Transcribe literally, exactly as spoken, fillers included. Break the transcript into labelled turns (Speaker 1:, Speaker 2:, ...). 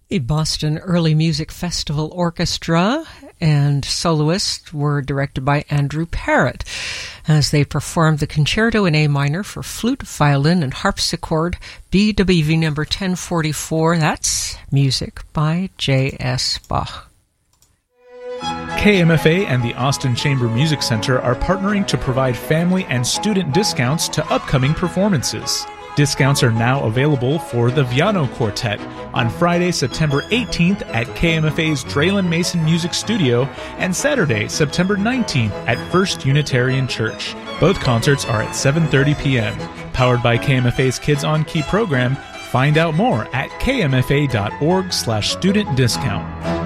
Speaker 1: The Boston Early Music Festival Orchestra and soloists were directed by Andrew Parrott as they performed the Concerto in A minor for flute, violin, and harpsichord, B W V number ten forty-four. That's music by J S Bach.
Speaker 2: K M F A and the Austin Chamber Music Center are partnering to provide family and student discounts to upcoming performances. Discounts are now available for the Viano Quartet on Friday, September eighteenth at K M F A's Draylen Mason Music Studio and Saturday, September nineteenth at First Unitarian Church. Both concerts are at seven thirty p.m. Powered by K M F A's Kids on Key program. Find out more at k m f a dot org slash student discount.